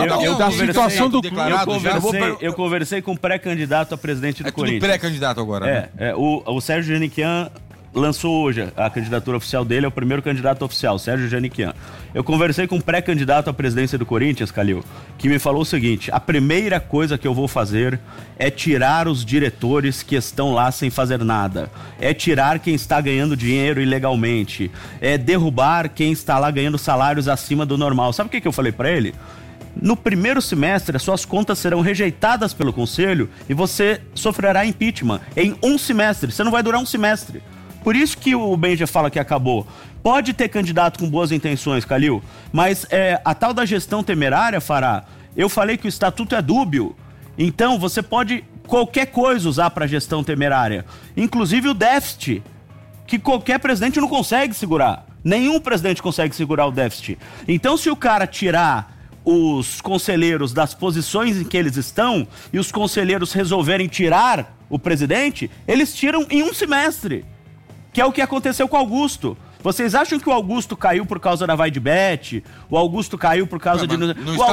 situação do clube. Eu conversei com o pré-candidato a presidente do Corinthians. Pré-candidato agora. O Sérgio Janiquian lançou hoje a candidatura oficial dele, é o primeiro candidato oficial, Sérgio Janiquian. Eu conversei com um pré-candidato à presidência do Corinthians, Calil, que me falou o seguinte: a primeira coisa que eu vou fazer é tirar os diretores que estão lá sem fazer nada, é tirar quem está ganhando dinheiro ilegalmente, é derrubar quem está lá ganhando salários acima do normal. Sabe o que eu falei pra ele? No primeiro semestre, as suas contas serão rejeitadas pelo conselho e você sofrerá impeachment em um semestre. Você não vai durar um semestre. Por isso que o Benja fala que acabou. Pode ter candidato com boas intenções, Calil, mas a tal da gestão temerária, Fará, eu falei que o estatuto é dúbio. Então você pode qualquer coisa usar para gestão temerária, inclusive o déficit, que qualquer presidente não consegue segurar. Nenhum presidente consegue segurar o déficit. Então, se o cara tirar os conselheiros das posições em que eles estão e os conselheiros resolverem tirar o presidente, eles tiram em um semestre, que é o que aconteceu com o Augusto. Vocês acham que o Augusto caiu por causa da Vai de Bet? O Augusto caiu por causa de...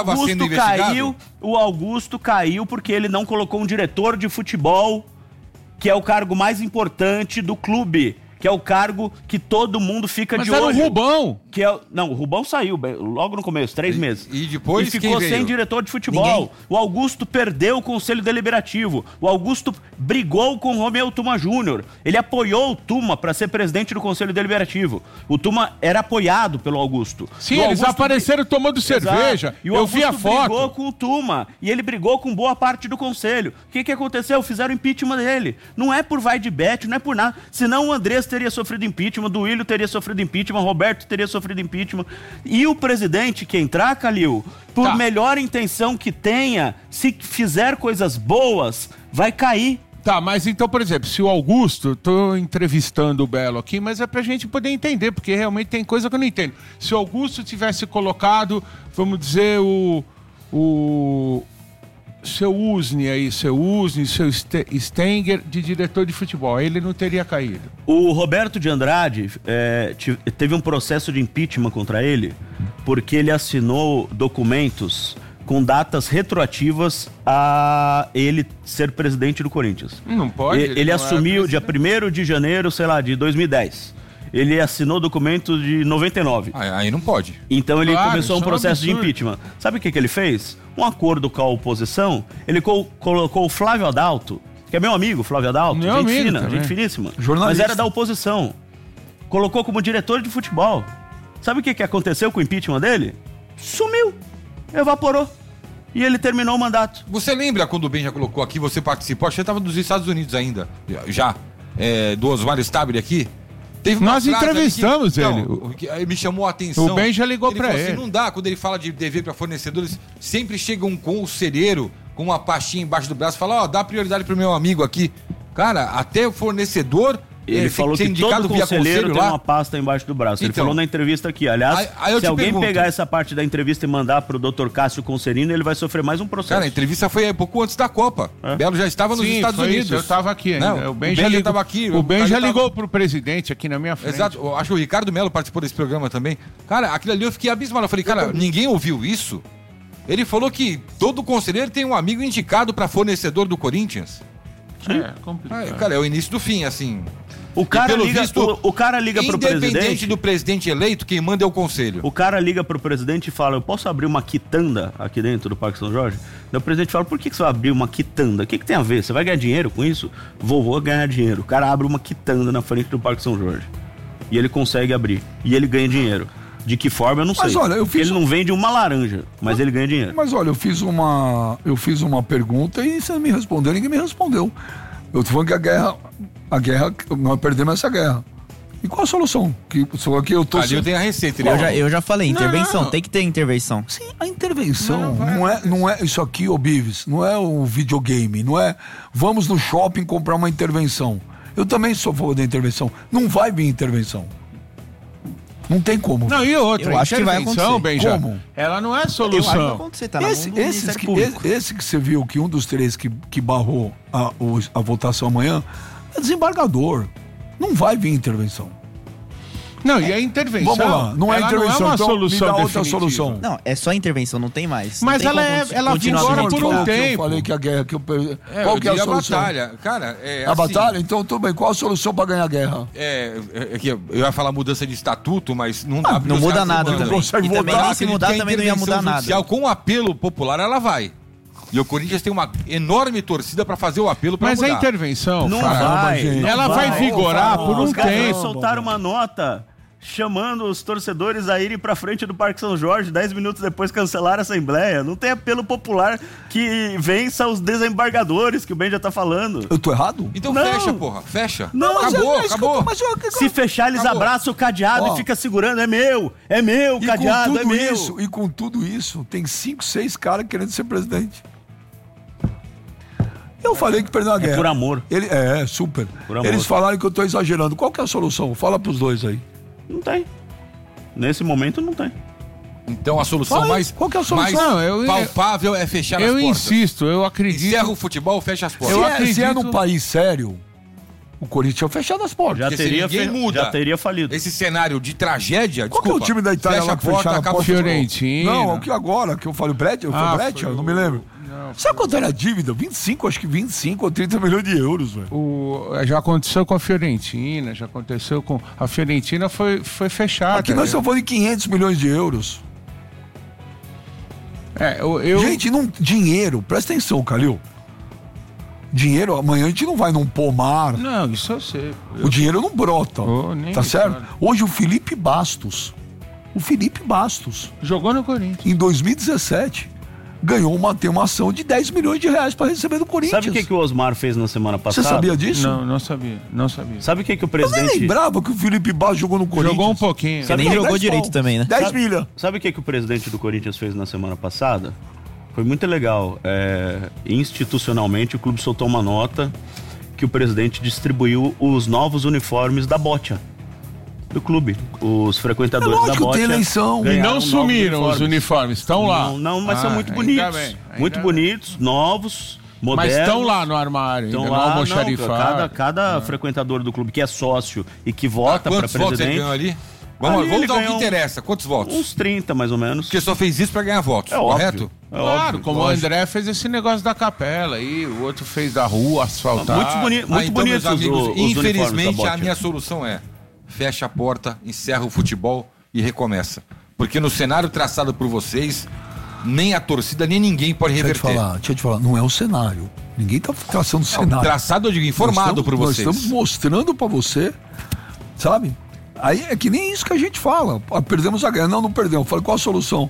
O Augusto caiu porque ele não colocou um diretor de futebol, que é o cargo mais importante do clube, que é o cargo que todo mundo fica de olho. Mas era o Rubão. Não, o Rubão saiu logo no começo, 3 meses. E depois ficou sem diretor de futebol. Ninguém. O Augusto perdeu o Conselho Deliberativo. O Augusto brigou com o Romeu Tuma Júnior. Ele apoiou o Tuma para ser presidente do Conselho Deliberativo. O Tuma era apoiado pelo Augusto. Sim, eles apareceram tomando cerveja. E o Augusto vi a foto. Brigou com o Tuma. E ele brigou com boa parte do Conselho. O que aconteceu? Fizeram impeachment dele. Não é por Vai de Bet, não é por nada. Senão o Andrés teria sofrido impeachment, o Duílio teria sofrido impeachment, o Roberto teria sofrido impeachment. E o presidente que entrar, Calil, por melhor intenção que tenha, se fizer coisas boas, vai cair. Tá, mas então, por exemplo, se o Augusto, tô entrevistando o Belo aqui, mas é pra gente poder entender, porque realmente tem coisa que eu não entendo. Se o Augusto tivesse colocado, vamos dizer, seu Usni, seu Stenger de diretor de futebol, ele não teria caído. O Roberto de Andrade teve um processo de impeachment contra ele porque ele assinou documentos com datas retroativas a ele ser presidente do Corinthians. Não pode. Ele assumiu dia 1º de janeiro, de 2010. Ele assinou documento de 99. Aí não pode. Então ele começou um processo de impeachment. Sabe o que ele fez? Um acordo com a oposição, ele colocou o Flávio Adalto, que é meu amigo, Flávio Adalto, gente finíssima, mas era da oposição. Colocou como diretor de futebol. Sabe o que aconteceu com o impeachment dele? Sumiu, evaporou. E ele terminou o mandato. Você lembra quando o Ben já colocou aqui, você participou, acho que estava dos Estados Unidos ainda, do Osmar Stabile aqui? Nós entrevistamos ele. Ele me chamou a atenção. O Ben já ligou pra ele. Não dá, quando ele fala de dever para fornecedores, sempre chega um conselheiro com uma pastinha embaixo do braço e fala, dá prioridade pro meu amigo aqui. Cara, até o fornecedor... Ele falou que todo conselheiro tem uma pasta embaixo do braço. Ele falou na entrevista aqui. Aliás, se alguém pegar essa parte da entrevista e mandar pro Dr. Cássio Concerino, ele vai sofrer mais um processo. Cara, a entrevista foi um pouco antes da Copa. Belo já estava nos Estados Unidos. Eu estava aqui ainda. Não, o Ben já estava aqui. O Ben já ligou pro presidente aqui na minha frente. Exato. Eu acho que o Ricardo Melo participou desse programa também. Cara, aquilo ali eu fiquei abismado. Eu falei, cara, ninguém ouviu isso? Ele falou que todo conselheiro tem um amigo indicado para fornecedor do Corinthians. Complicado. Cara, é o início do fim, assim... O cara liga pro presidente. Independente do presidente eleito, quem manda é o conselho. O cara liga pro presidente e fala: eu posso abrir uma quitanda aqui dentro do Parque São Jorge? Daí o presidente fala: por que você vai abrir uma quitanda? O que tem a ver? Você vai ganhar dinheiro com isso? Vou ganhar dinheiro. O cara abre uma quitanda na frente do Parque São Jorge. E ele consegue abrir. E ele ganha dinheiro. De que forma, eu não sei. Olha, ele não vende uma laranja, mas ele ganha dinheiro. Mas olha, eu fiz uma pergunta e você não me respondeu, ninguém me respondeu. Eu tô falando que a guerra, nós perdemos essa guerra. E qual a solução? Eu tenho a receita. Eu já falei, intervenção, tem que ter intervenção. Sim, a intervenção não é isso aqui, ô Bives, não é o videogame, não é vamos no shopping comprar uma intervenção. Eu também sou a favor da intervenção. Não vai vir intervenção. Não tem como. Não, e outra, eu acho que vai acontecer. Benja, como? Ela não é solução. Eu acho que vai acontecer, tá? Esse que você viu, que um dos três que barrou a votação amanhã, é desembargador. Não vai vir intervenção. Não, e a intervenção... Vamos lá, não é ela intervenção, não é uma então solução me dá outra definitiva. solução. Não, é só intervenção, não tem mais. Mas não tem ela continuar vigora do jeito por que um tá. tempo. Eu falei que a guerra que eu perdi. É, Qual eu que é a diria solução? batalha. Cara, A assim, batalha? Então tudo bem. Qual a solução para ganhar a guerra? É que eu ia falar mudança de estatuto, mas não dá. porque Não os muda caras nada mandam. também. consegue E também votar, nem se mudar Porque a também não ia intervenção mudar nada. judicial, com o apelo popular, ela vai. E o Corinthians tem uma enorme torcida para fazer o apelo para Mas mudar. a intervenção, Não Fara, vai. gente. não ela vai vigorar por um Os caras tempo. soltaram uma nota chamando os torcedores a irem pra frente do Parque São Jorge, 10 minutos depois cancelaram a Assembleia. Não tem apelo popular que vença os desembargadores, que o Ben já tá falando. Eu tô errado? Então Não. fecha, porra. Fecha. Não, mas acabou, é isso que eu tô- acabou. mas eu- Se fechar, eles Acabou. abraçam o cadeado Ó. e fica segurando. É meu, o E cadeado, com é tudo meu. isso, e com tudo isso, tem 5, 6 caras querendo ser presidente. Eu falei que perdeu a guerra. por amor. Super. Por amor. Eles falaram que eu tô exagerando. Qual que é a solução? Fala pros dois aí. Não tem. Nesse momento não tem. Então a solução Fala aí, mais, qual que é a solução? mais Não, eu- palpável é fechar as Eu portas. insisto, eu acredito... Encerra o futebol, fecha as portas. Eu Se é acredito- num país sério, o Corinthians tinha fechado as portas. Já Porque se teria, ninguém muda já teria falido. Esse cenário de tragédia, Qual que é o desculpa, time da Itália fecha lá a que porta, fecharam a acaba o porta? futebol. Fiorentina. Não, o que agora, que eu falei, o Breccia, foi eu não me lembro. Sabe quanto era a dívida? 25, acho que 25 ou 30 milhões de euros, velho. Já aconteceu com a Fiorentina, já aconteceu com... A Fiorentina foi fechada. Aqui nós estamos falando de 500 milhões de euros. Gente, não, dinheiro, presta atenção, Calil. Dinheiro, amanhã a gente não vai num pomar. Não, isso eu sei. O dinheiro não brota. Nem Tá me certo? fale. Hoje o Felipe Bastos, Jogou no Corinthians. em 2017, tem uma ação de 10 milhões de reais para receber do Corinthians. Sabe o que o Osmar fez na semana Você passada? sabia disso? Não sabia. Sabe o que o Eu nem presidente... lembrava que o Felipe Bastos jogou no Corinthians. Jogou um pouquinho. Você nem Não, jogou 10 direito pau. também, né? 10 milha. Sabe o que o presidente do Corinthians fez na semana passada? Foi muito legal. Institucionalmente, o clube soltou uma nota que o presidente distribuiu os novos uniformes da Bocha do clube. Os frequentadores É lógico, da Bocha tem eleição. E ganharam não novos sumiram os uniformes, estão lá. Não, mas são muito ainda bonitos. bem, ainda Muito bem. bonitos, novos, Mas modernos. estão lá no armário, Estão ainda lá, não não, almoxarifaram. cada frequentador do clube que é sócio e que vota para Quantos votos ele presidente, ganhou ali? Vamos Ali dar ele o que ganhou interessa. Quantos votos? uns 30 mais ou menos. Porque só fez isso para ganhar votos, É correto? óbvio. É Claro, óbvio. como lógico. o André fez esse negócio da capela aí, o outro fez da rua, asfaltar. Muito bonito, muito então, meus bonitos amigos, os uniformes da infelizmente Bocha. a minha solução é fecha a porta, encerra o futebol e recomeça. Porque no cenário traçado por vocês, nem a torcida, nem ninguém pode Deixa reverter. eu te falar, não é o cenário. Ninguém tá traçando o cenário. Traçado, eu digo, informado por Nós vocês. estamos mostrando pra você, sabe? Aí é que nem isso que a gente fala. Perdemos a guerra. Não perdemos. Eu falei, qual a solução?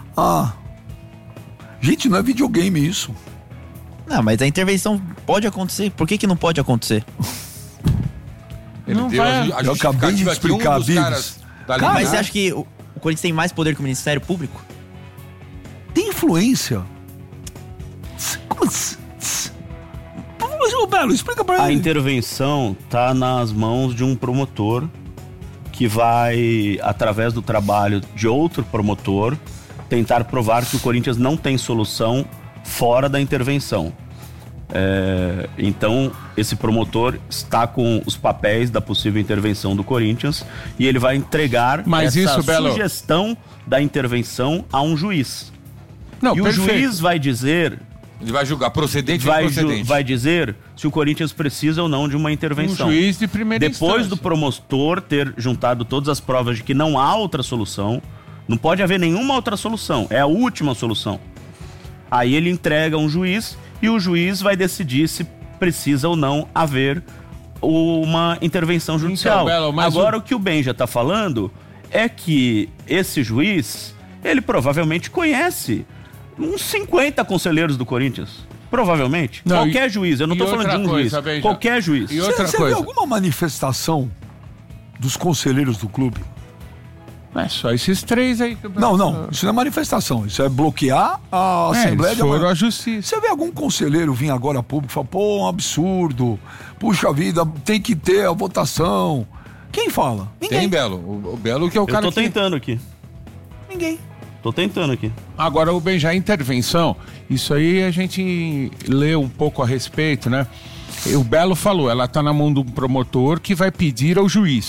Gente, não é videogame isso. Não, mas a intervenção pode acontecer. Por que não pode acontecer? Ele Não deu vai. a Eu acabei de justificativa que explicar, dos Bigos. caras da Cara, Mas Liga- você acha que o Corinthians tem mais poder que o Ministério Público? Tem influência. Como assim? Mas, ô, Belo, explica pra A ele. intervenção tá nas mãos de um promotor que vai, através do trabalho de outro promotor, tentar provar que o Corinthians não tem solução fora da intervenção. Então, esse promotor está com os papéis da possível intervenção do Corinthians e ele vai entregar Mas essa isso, Belo- sugestão da intervenção a um juiz. Não, E o perfeito. juiz vai dizer, Ele vai julgar procedente ou improcedente. vai dizer se o Corinthians precisa ou não de uma intervenção. Um juiz de primeira Depois instância. do promotor ter juntado todas as provas de que não há outra solução, não pode haver nenhuma outra solução, é a última solução. Aí ele entrega a um juiz e o juiz vai decidir se precisa ou não haver uma intervenção judicial. Belo, mas Agora o que o Ben já está falando é que esse juiz, ele provavelmente conhece uns 50 conselheiros do Corinthians. Provavelmente. Não, Qualquer juiz, eu não e tô falando de outra um coisa, juiz. Benja. Qualquer juiz. E outra Você coisa. viu alguma manifestação dos conselheiros do clube? É só esses três aí. Que... Não, isso não é manifestação, isso é bloquear a Assembleia eles de foram à justiça. Você vê algum conselheiro vir agora a público e falar, pô, um absurdo, puxa vida, tem que ter a votação. Quem fala? Ninguém. Tem Belo. O Belo que é o Eu cara tô que... tentando aqui. Ninguém. Tô tentando aqui. Agora, o Ben, já intervenção, isso aí a gente lê um pouco a respeito, né? O Belo falou, ela tá na mão de um promotor que vai pedir ao juiz.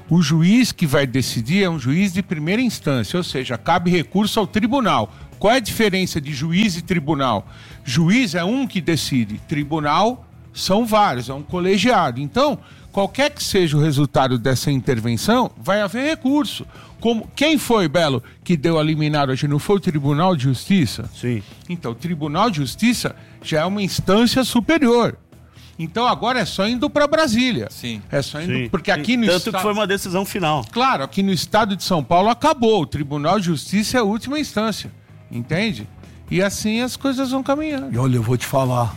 O juiz que vai decidir é um juiz de primeira instância, ou seja, cabe recurso ao tribunal. Qual é a diferença de juiz e tribunal? Juiz é um que decide, tribunal são vários, é um colegiado. Então, qualquer que seja o resultado dessa intervenção, vai haver recurso. Quem foi, Belo, que deu a liminar hoje? Não foi o Tribunal de Justiça? Sim. Então, o Tribunal de Justiça já é uma instância superior. Então, agora é só indo para Brasília. Sim. É só indo... Sim. Porque aqui no Tanto que foi uma decisão final. Claro, aqui no estado de São Paulo acabou. O Tribunal de Justiça é a última instância. Entende? E assim as coisas vão caminhando. E olha, eu vou te falar.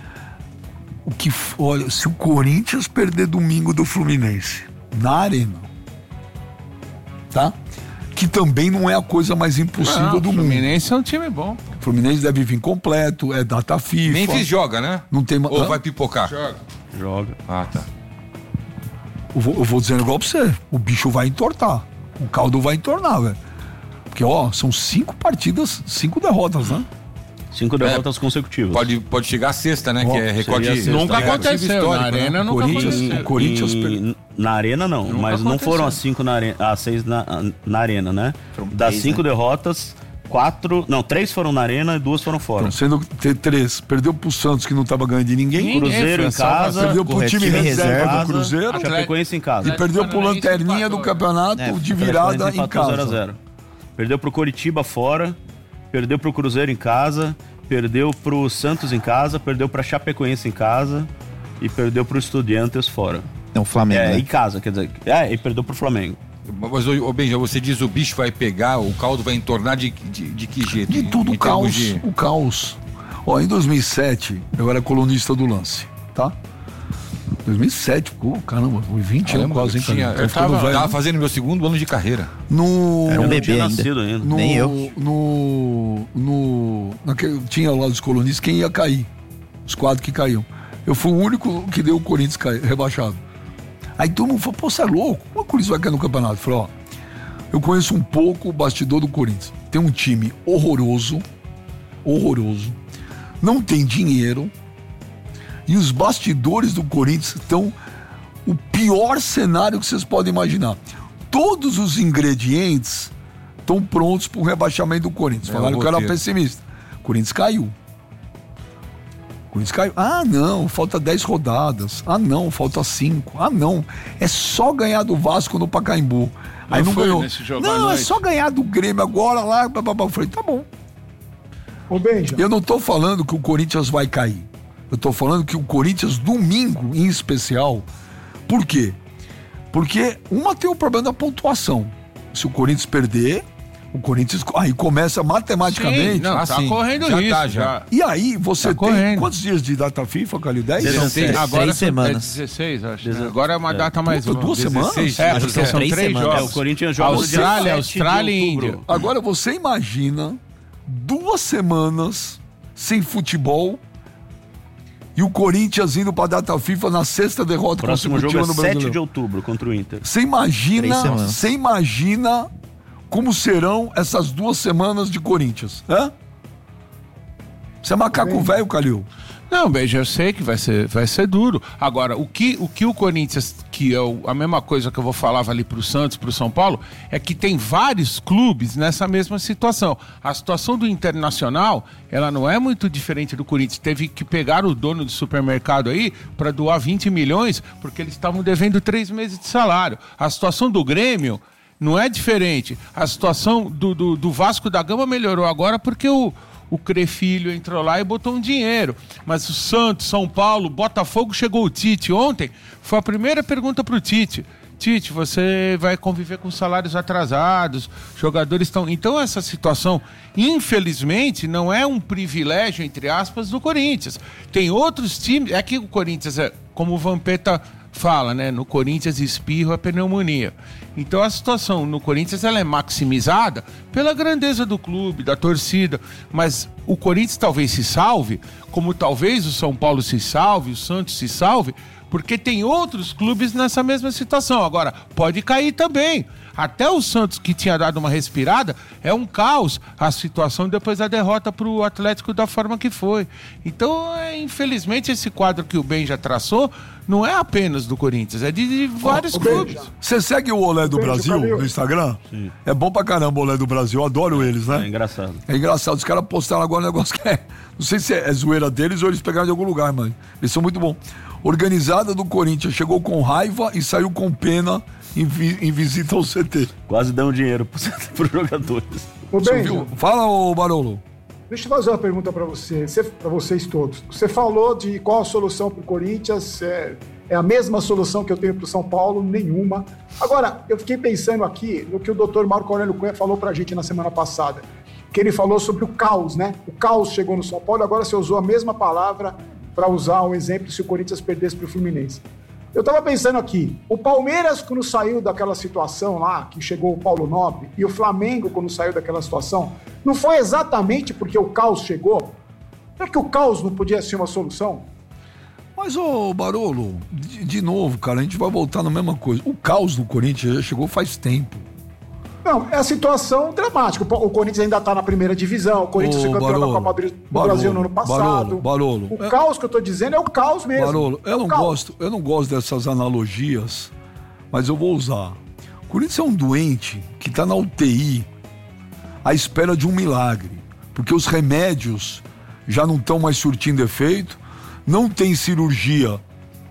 Olha, se o Corinthians perder domingo do Fluminense na Arena, tá? Que também não é a coisa mais impossível do mundo. O Fluminense é um time bom. O Fluminense deve vir completo, é data FIFA. Memphis joga, né? Não tem Ou vai pipocar? Joga. Ah, tá. Eu vou dizer um negócio pra você. O bicho vai entortar. O caldo vai entornar, velho. Porque, ó, são 5 partidas, 5 derrotas, né? 5 derrotas consecutivas. Pode chegar a sexta, né? Ó, que é recorde. seria a sexta. Nunca aconteceu. Na histórico, Arena né? nunca aconteceu. O Corinthians Na Arena não, mas não aconteceu. foram as 5 na Arena, as 6 na Arena, né? Foram Das 3, 5 né? derrotas, 3 foram na Arena e 2 foram fora. Então, sendo ter 3, perdeu pro Santos, que não tava ganhando de ninguém. Cruzeiro em casa, Perdeu pro time time reserva reserva, do Cruzeiro. a Chapecoense em casa. E perdeu pro Paranaense Lanterninha do empatou. campeonato de virada em Empatou casa. 0-0. Perdeu pro Coritiba fora, perdeu pro Cruzeiro em casa, perdeu pro Santos em casa, perdeu pra Chapecoense em casa e perdeu pro Estudiantes fora. Então, o Flamengo, né? Em casa, quer dizer. E perdeu pro Flamengo. Mas, ô Benja, você diz o bicho vai pegar, o caldo vai entornar de que jeito? De tudo, Em o caos. termos de- O caos. Ó, em 2007, eu era colunista do Lance, tá? 2007, pô, caramba, foi 20 anos quase, hein, cara? Eu Tô ficando velho. tava fazendo meu segundo ano de carreira. No... Era um Eu não bebê tinha ainda. nascido ainda. No, Nem eu. tinha lá dos colunistas quem ia cair. Os 4 que caíam. Eu fui o único que deu o Corinthians rebaixado. Aí todo mundo falou, pô, você é louco? Como o Corinthians vai cair no campeonato? Eu falei, ó, eu conheço um pouco o bastidor do Corinthians. Tem um time horroroso, não tem dinheiro, e os bastidores do Corinthians estão o pior cenário que vocês podem imaginar. Todos os ingredientes estão prontos para o rebaixamento do Corinthians. Falaram que eu era pessimista. O Corinthians caiu. Ah, não, falta 10 rodadas. Ah, não, falta 5. Ah, não, é só ganhar do Vasco no Pacaembu. Aí não foi ganhou. nesse jogo à Não, é noite? só ganhar do Grêmio agora lá. Eu falei, tá bom. Ô, Benja, Eu não tô falando que o Corinthians vai cair. Eu tô falando que o Corinthians, domingo em especial, por quê? Porque tem o problema da pontuação. Se o Corinthians perder, o Corinthians aí começa matematicamente. Sim, não, tá sim, correndo já isso. tá, já. E aí você Tá tem correndo. quantos dias de data FIFA, Calil? 10? 16. Agora 6 semanas. 16, acho. Né? Agora é uma data mais Puta, longa. 2 semanas? 16. É, Acho porque que são são 3 3 semanas. jogos. O Corinthians joga no dia Austrália, 7 de Austrália e outubro. Índia. Agora você imagina 2 semanas sem futebol e o Corinthians indo pra data FIFA na 6ª derrota Próximo jogo consecutiva é no 7 Brasileiro. de outubro contra o Inter. Você 3 imagina, semanas. como serão essas 2 semanas de Corinthians, né? Você é macaco velho, Calil. Não, Beija, eu sei que vai ser duro. Agora, o que o Corinthians, que é a mesma coisa que eu vou falar ali pro Santos, pro São Paulo, é que tem vários clubes nessa mesma situação. A situação do Internacional, ela não é muito diferente do Corinthians. Teve que pegar o dono do supermercado aí para doar 20 milhões, porque eles estavam devendo 3 meses de salário. A situação do Grêmio não é diferente. A situação do Vasco da Gama melhorou agora porque o Crefilho entrou lá e botou um dinheiro. Mas o Santos, São Paulo, Botafogo, chegou o Tite ontem. Foi a primeira pergunta pro Tite. Tite, você vai conviver com salários atrasados, jogadores estão... Então essa situação, infelizmente, não é um privilégio, entre aspas, do Corinthians. Tem outros times... É que o Corinthians, como o Vampeta fala, né? No Corinthians espirro é pneumonia. Então a situação no Corinthians ela é maximizada pela grandeza do clube, da torcida, mas o Corinthians talvez se salve, como talvez o São Paulo se salve, o Santos se salve, Porque tem outros clubes nessa mesma situação. Agora, pode cair também. Até o Santos, que tinha dado uma respirada, é um caos a situação depois da derrota para o Atlético da forma que foi. Então, infelizmente, esse quadro que o Ben já traçou não é apenas do Corinthians, é de vários clubes. Você segue o Olé do Brasil no Instagram? Sim. É bom pra caramba o Olé do Brasil, eu adoro eles, né? É engraçado. É engraçado, os caras postaram agora um negócio que é... Não sei se é zoeira deles ou eles pegaram de algum lugar, mas eles são muito bons. Organizada do Corinthians chegou com raiva e saiu com pena em visita ao CT. Quase dão dinheiro pros jogadores. Ô, Benja, fala, ô Barolo. deixa eu fazer uma pergunta para vocês todos. Você falou de qual a solução para o Corinthians, é a mesma solução que eu tenho para o São Paulo? Nenhuma. Agora, eu fiquei pensando aqui no que o doutor Marco Aurélio Cunha falou para a gente na semana passada, que ele falou sobre o caos, né? O caos chegou no São Paulo, agora você usou a mesma palavra para usar um exemplo se o Corinthians perdesse para o Fluminense. Eu estava pensando aqui, o Palmeiras, quando saiu daquela situação lá, que chegou o Paulo Nobre, e o Flamengo, quando saiu daquela situação, não foi exatamente porque o caos chegou? Será que o caos não podia ser uma solução? Mas, ô Barolo, de novo, cara, a gente vai voltar na mesma coisa. O caos do Corinthians já chegou faz tempo. Não, é a situação dramática. O Corinthians ainda está na primeira divisão, o Corinthians foi campeão da Copa do Brasil no ano passado. Barolo. O caos que eu tô dizendo é o caos mesmo. Barolo, eu não gosto dessas analogias, mas eu vou usar. O Corinthians é um doente que está na UTI à espera de um milagre, porque os remédios já não estão mais surtindo efeito, não tem cirurgia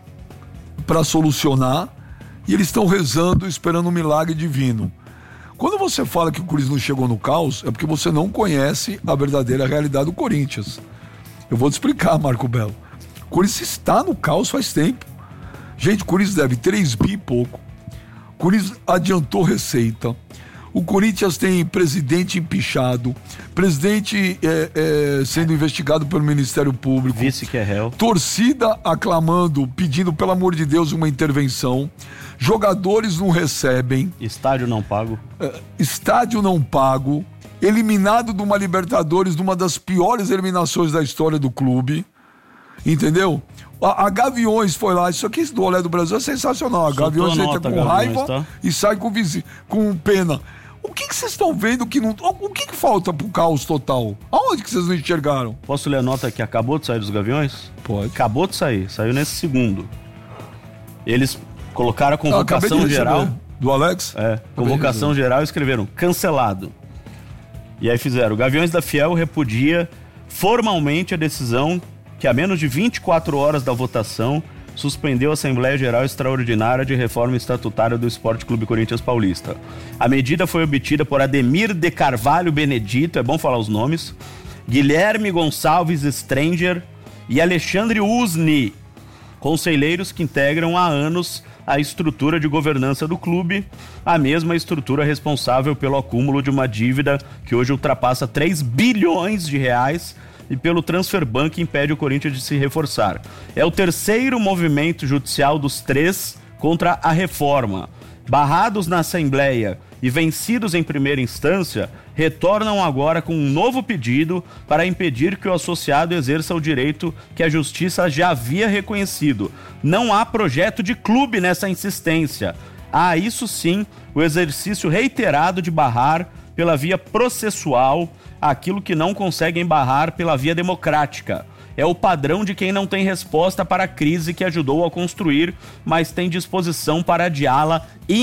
para solucionar e eles estão rezando, esperando um milagre divino. Quando você fala que o Corinthians não chegou no caos, é porque você não conhece a verdadeira realidade do Corinthians. Eu vou te explicar, Marco Belo. O Corinthians está no caos faz tempo. Gente, o Corinthians deve 3 bi e pouco. O Corinthians adiantou receita. O Corinthians tem presidente empichado, presidente sendo investigado pelo Ministério Público. Vice que é réu. Torcida aclamando, pedindo, pelo amor de Deus, uma intervenção. Jogadores não recebem. Estádio não pago. Estádio não pago. Eliminado de uma Libertadores, de uma das piores eliminações da história do clube. Entendeu? A Gaviões foi lá. Isso aqui do Olé do Brasil é sensacional. A Gaviões entra com raiva, tá? E sai com pena. O que vocês estão vendo que não... O que falta pro caos total? Aonde que vocês não enxergaram? Posso ler a nota que acabou de sair dos Gaviões? Pode. Acabou de sair. Saiu nesse segundo. Eles colocaram a convocação geral. Do Alex? Convocação geral e escreveram cancelado. E aí fizeram: o Gaviões da Fiel repudia formalmente a decisão que, a menos de 24 horas da votação, suspendeu a Assembleia Geral Extraordinária de Reforma Estatutária do Esporte Clube Corinthians Paulista. A medida foi obtida por Ademir de Carvalho Benedito, é bom falar os nomes, Guilherme Gonçalves Stranger e Alexandre Usni, conselheiros que integram há anos a estrutura de governança do clube, a mesma estrutura responsável pelo acúmulo de uma dívida que hoje ultrapassa 3 bilhões de reais e pelo Transfer Ban que impede o Corinthians de se reforçar. É o terceiro movimento judicial dos 3 contra a reforma. Barrados na Assembleia e vencidos em primeira instância, retornam agora com um novo pedido para impedir que o associado exerça o direito que a Justiça já havia reconhecido. Não há projeto de clube nessa insistência. Há, isso sim, o exercício reiterado de barrar pela via processual aquilo que não conseguem barrar pela via democrática. É o padrão de quem não tem resposta para a crise que ajudou a construir, mas tem disposição para adiá-la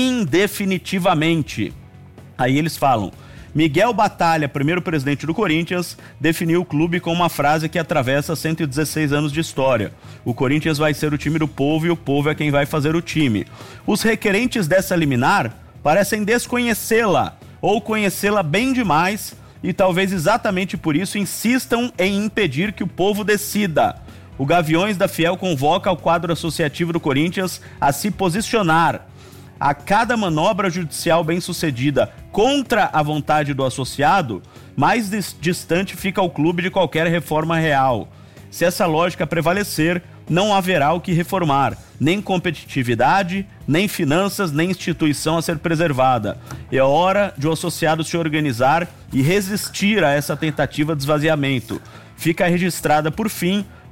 indefinitivamente. Aí eles falam: Miguel Batalha, primeiro presidente do Corinthians, definiu o clube com uma frase que atravessa 116 anos de história: o Corinthians vai ser o time do povo e o povo é quem vai fazer o time. Os requerentes dessa liminar parecem desconhecê-la ou conhecê-la bem demais, e talvez exatamente por isso insistam em impedir que o povo decida. O Gaviões da Fiel convoca o quadro associativo do Corinthians a se posicionar. A cada manobra judicial bem-sucedida contra a vontade do associado, mais distante fica o clube de qualquer reforma real. Se essa lógica prevalecer, não haverá o que reformar, nem competitividade, nem finanças, nem instituição a ser preservada. É hora de o associado se organizar e resistir a essa tentativa de esvaziamento. Fica registrada, por fim,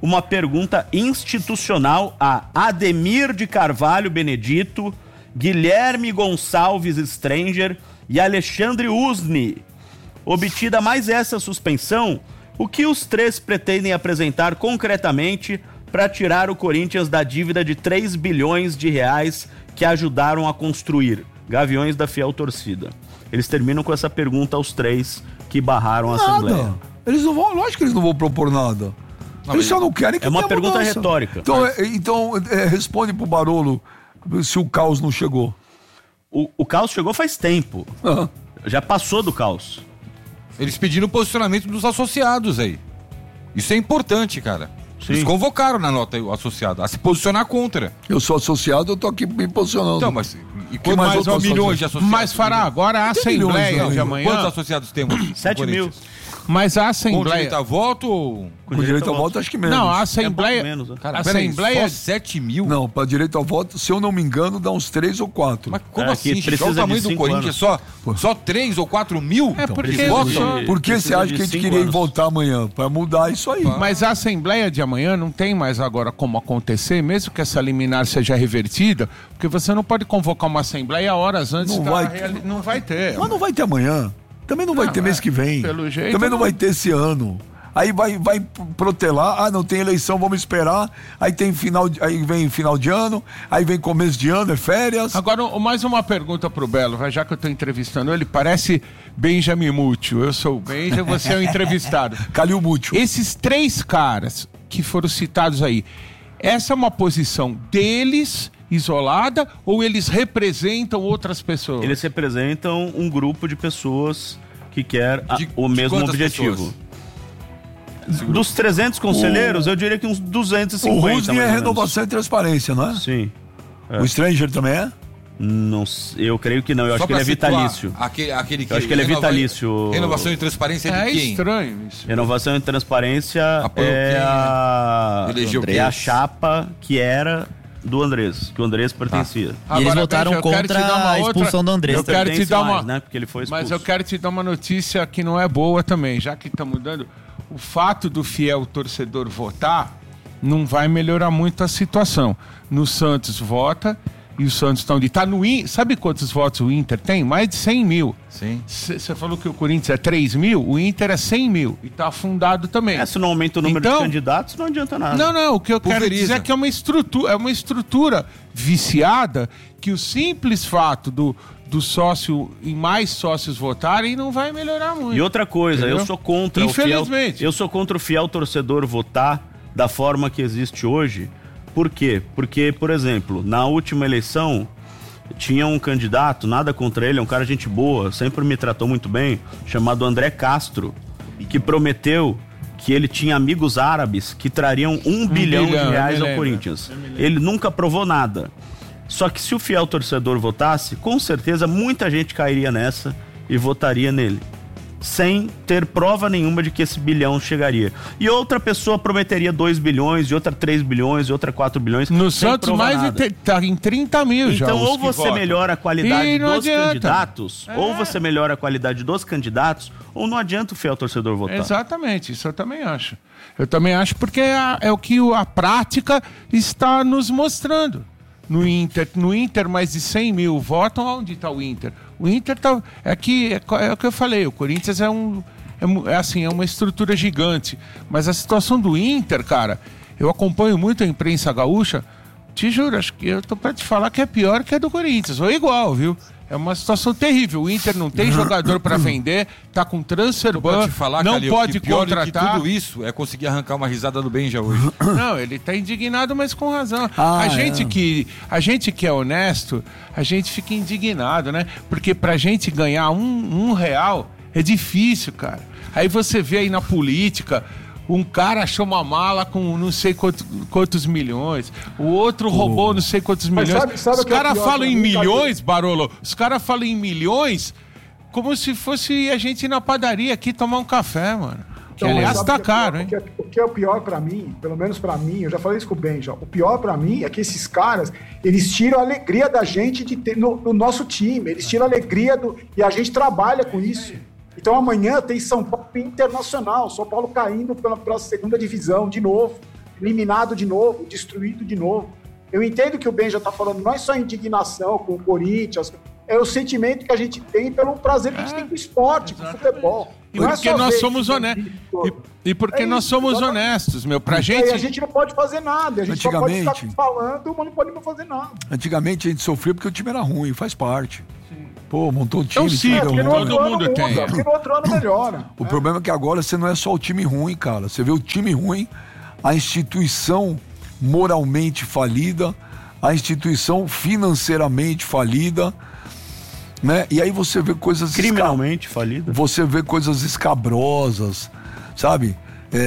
uma pergunta institucional a Ademir de Carvalho Benedito, Guilherme Gonçalves Stranger e Alexandre Usni. Obtida mais essa suspensão, o que os três pretendem apresentar concretamente para tirar o Corinthians da dívida de 3 bilhões de reais que ajudaram a construir? Gaviões da fiel torcida. Eles terminam com essa pergunta aos três que barraram a Assembleia. Eles não vão, lógico que eles não vão propor nada. Eles só não querem que É uma tenha pergunta mudança. retórica. Então, responde pro Barolo se o caos não chegou. O caos chegou faz tempo. Ah. Já passou do caos. Eles pediram o posicionamento dos associados aí. Isso é importante, cara. Eles convocaram na nota o associado a se posicionar contra. Eu sou associado, eu tô aqui me posicionando. Então, mas... E quantos mais mais outros milhões de associados? Mas, Fará, agora a Assembleia milhões, de né? amanhã... Quantos associados temos? 7 mil. Mas a Com Assembleia... direito a voto ou... Com direito ao voto, acho que menos. Não, a É um Assembleia... pouco menos, né? Cara, a peraí, Assembleia... só 7 mil? Não, para direito ao voto, se eu não me engano, dá uns 3 ou 4. Mas como É, assim? que Só o precisa tamanho de do 5 Corinthians, só 3 ou 4 mil? É porque eles votam? só- Por que Precisa você acha de que a gente 5 queria ir anos. votar amanhã? Para mudar isso aí. Mas a Assembleia de amanhã não tem mais agora como acontecer, mesmo que essa liminar seja revertida, porque você não pode convocar uma Assembleia horas antes Não da vai ter. Não vai ter. Mas não vai ter amanhã. Também não vai ter mês que vem. pelo jeito, Também não não. vai ter esse ano. Aí vai protelar, não tem eleição, vamos esperar. Aí vem final de ano, aí vem começo de ano, é férias. Agora, mais uma pergunta pro Belo, já que eu tô entrevistando ele, parece Benjamin Mútil. Eu sou o Benja, você é o entrevistado. Calil Mútil. Esses 3 caras que foram citados aí, essa é uma posição deles, isolada, ou eles representam outras pessoas? Eles representam um grupo de pessoas que quer De o mesmo quantas objetivo. pessoas? Dos 300 conselheiros, eu diria que uns 250. O Rusney é mais ou menos. renovação e transparência, não é? Sim. O Stranger também é? Não, eu creio que não. Eu acho Só que ele é pra situar, vitalício. Aquele que Eu acho que ele é vitalício. Renovação e transparência de É quem? estranho isso. Renovação e transparência Apoio é a... Elegeu é quem? a chapa que era do Andrés, que o Andrés pertencia. E eles votaram Benja, eu quero contra te dar uma a expulsão do Andrés. Eu quero te Pertence dar uma... mais, né? Porque ele foi expulso. Mas eu quero te dar uma notícia que não é boa também, já que está mudando. O fato do fiel torcedor votar não vai melhorar muito a situação. No Santos vota e o Santos está onde está. Sabe quantos votos o Inter tem? Mais de 100 mil. Sim. Você falou que o Corinthians é 3 mil, o Inter é 100 mil e está afundado também. Se não aumenta o número Então- de candidatos, não adianta nada. Não, o que eu quero Pulveriza. dizer é que é uma estrutura viciada que o simples fato do sócio e mais sócios votarem não vai melhorar muito. E outra coisa, Entendeu? eu sou contra Infelizmente. eu sou contra o fiel torcedor votar da forma que existe hoje. Por quê? Porque, por exemplo, na última eleição tinha um candidato, nada contra ele, é um cara gente boa, sempre me tratou muito bem, chamado André Castro, que prometeu que ele tinha amigos árabes que trariam 1 bilhão de reais ao Corinthians. Ele nunca provou nada. Só que se o fiel torcedor votasse, com certeza muita gente cairia nessa e votaria nele, sem ter prova nenhuma de que esse bilhão chegaria. E outra pessoa prometeria 2 bilhões, e outra 3 bilhões, e outra 4 bilhões. No sem Santos, provar mais nada. tá em 30 mil já. Então, os ou que você votam. melhora a qualidade E não dos adianta. candidatos, ou você melhora a qualidade dos candidatos, ou não adianta o fiel torcedor votar. Exatamente, isso eu também acho. Eu também acho porque é o que a prática está nos mostrando. No Inter, mais de 100 mil votam. Onde está o Inter? O Inter tá. É o que eu falei, o Corinthians é uma estrutura gigante. Mas a situação do Inter, cara, eu acompanho muito a imprensa gaúcha. Te juro, acho que eu tô pra te falar que é pior que a do Corinthians, ou igual, viu? É uma situação terrível. O Inter não tem jogador pra vender, tá com transfer Pra ban, te falar, não Calil, pode que pior do que contratar. tudo isso é conseguir arrancar uma risada do Benja hoje. Não, ele tá indignado, mas com razão. A gente que é honesto, a gente fica indignado, né? Porque pra gente ganhar um real é difícil, cara. Aí você vê aí na política, um cara achou uma mala com não sei quantos milhões, o outro roubou não sei quantos Mas milhões. sabe Os o que é caras pior falam pra em mim, milhões, Barolo. Os caras falam em milhões como se fosse a gente ir na padaria aqui tomar um café, mano. Que, aliás, sabe tá o que é pior? caro, hein? O que é o pior pra mim, pelo menos pra mim, eu já falei isso com o Benja, o pior pra mim é que esses caras, eles tiram a alegria da gente de ter no nosso time, eles tiram a alegria e a gente trabalha com isso. Então amanhã tem São Paulo Internacional, São Paulo caindo para a segunda divisão de novo. eliminado de novo, destruído de novo. Eu entendo que o Ben já está falando, não é só indignação com o Corinthians, é o sentimento que a gente tem pelo prazer que a gente tem com o esporte, com o futebol. E porque nós somos honestos. E porque nós somos honestos, meu. Pra gente. E a gente não pode fazer nada. A gente só pode ficar falando, mas não pode fazer nada. Antigamente a gente sofria porque o time era ruim, faz parte. Pô, montou um time. É um ciclo, todo mundo tem. Porque no outro ano melhora. O problema é que agora você não é só o time ruim, cara. Você vê o time ruim, a instituição moralmente falida, a instituição financeiramente falida, né? E aí você vê coisas... Criminalmente falida. Você vê coisas escabrosas, sabe?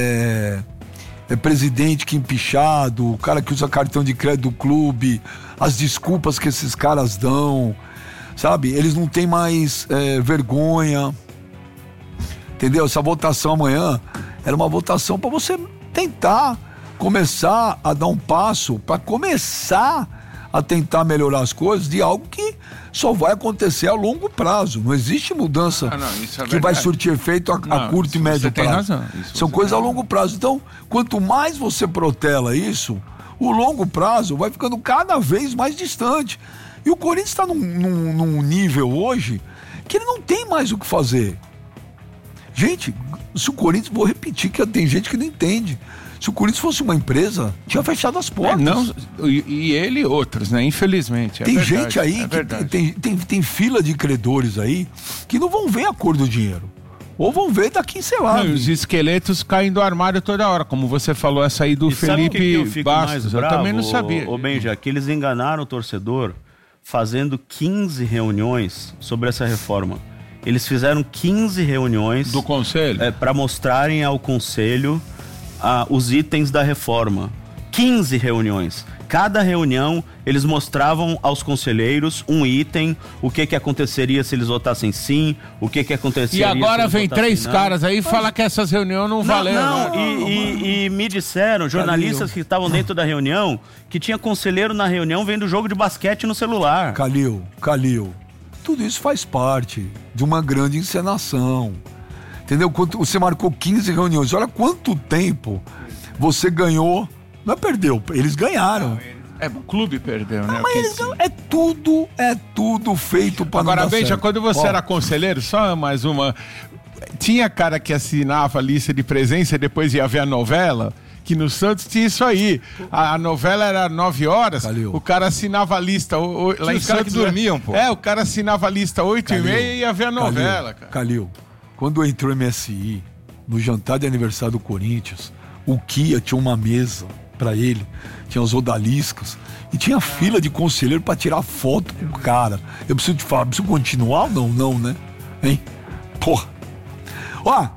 Presidente que empichado, o cara que usa cartão de crédito do clube, as desculpas que esses caras dão, sabe? Eles não têm mais vergonha, entendeu? Essa votação amanhã era uma votação para você tentar começar a dar um passo, para começar a tentar melhorar as coisas de algo que só vai acontecer a longo prazo. Não existe mudança que vai surtir efeito a curto e médio prazo. São coisas a longo prazo. Então, quanto mais você protela isso, o longo prazo vai ficando cada vez mais distante. E o Corinthians está num nível hoje que ele não tem mais o que fazer. Gente, se o Corinthians, vou repetir que tem gente que não entende. Se o Corinthians fosse uma empresa, tinha fechado as portas. E ele e outros, né? Infelizmente. Tem gente aí que tem fila de credores aí que não vão ver a cor do dinheiro. Ou vão ver daqui, sei lá. Não, os esqueletos caem do armário toda hora. Como você falou, essa aí do Felipe Bastos. Eu também não sabia. Ô Benja, que eles enganaram o torcedor fazendo 15 reuniões sobre essa reforma. Eles fizeram 15 reuniões... Do Conselho? Para mostrarem ao Conselho os itens da reforma. 15 reuniões. Cada reunião, eles mostravam aos conselheiros um item, o que aconteceria se eles votassem sim, o que aconteceria... E agora vem 3 caras aí e falam que essas reuniões não valeram. E me disseram, jornalistas que estavam dentro da reunião, que tinha conselheiro na reunião vendo jogo de basquete no celular. Calil, tudo isso faz parte de uma grande encenação. Entendeu? Você marcou 15 reuniões. Olha quanto tempo você ganhou. Não é perdeu, eles ganharam. O clube perdeu, né? Mas eles ganham. É tudo feito para não dar Agora, veja, certo. quando você era conselheiro, só mais uma... Tinha cara que assinava a lista de presença e depois ia ver a novela... Que no Santos tinha isso aí. A novela era 9 horas, Calil. O cara assinava a lista. Lá em Santos, que dormiam, pô. O cara assinava a lista 8h30 e ia ver a novela, cara. Calil, quando entrou o MSI, no jantar de aniversário do Corinthians, o Kia tinha uma mesa pra ele, tinha os odaliscas, e tinha fila de conselheiro pra tirar foto com o cara. Eu preciso te falar, preciso continuar ou não? Não, né? Hein? Porra. Ó,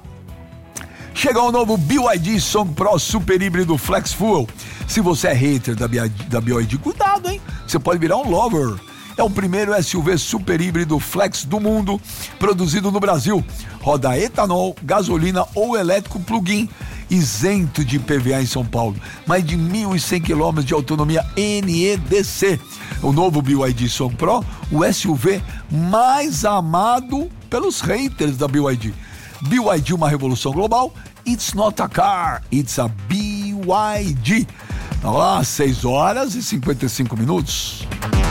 chega o novo BYD Song Pro Super Híbrido Flex Fuel. Se você é hater da BYD, cuidado, hein? Você pode virar um lover. É o primeiro SUV super híbrido flex do mundo, produzido no Brasil. Roda etanol, gasolina ou elétrico plug-in, isento de IPVA em São Paulo. Mais de 1.100 km de autonomia NEDC. O novo BYD Song Pro, o SUV mais amado pelos haters da BYD. BYD, uma revolução global. It's not a car, it's a BYD. Tá lá, 6h55.